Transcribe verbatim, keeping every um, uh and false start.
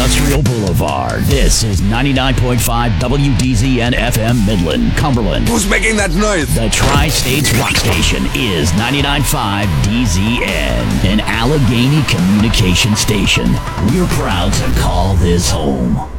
Industrial Boulevard. This is ninety-nine point five W D Z N F M Midland, Cumberland. Who's making that noise? The Tri-States Rock Station is ninety-nine point five D Z N, an Allegheny communication station. We're proud to call this home.